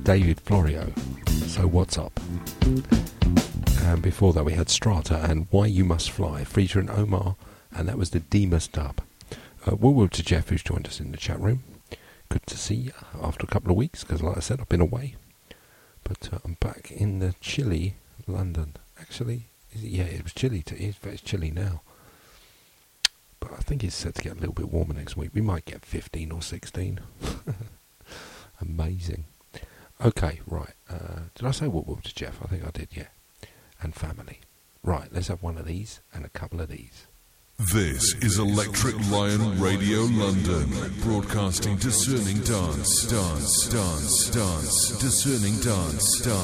David Florio. So what's up? And before that we had Strata and Why You Must Fly, Frida and Omar, and that was the Demas dub. Welcome to Jeff, who's joined us in the chat room. Good to see you after a couple of weeks, because like I said, I've been away. But I'm back in the chilly London. Actually, it was chilly. It's chilly now. But I think it's set to get a little bit warmer next week. We might get 15 or 16. Amazing. Okay, right. Did I say welcome to Jeff? I think I did, yeah. And family. Right, let's have one of these and a couple of these. This is Electric Lion Radio London, broadcasting discerning dance, discerning dance.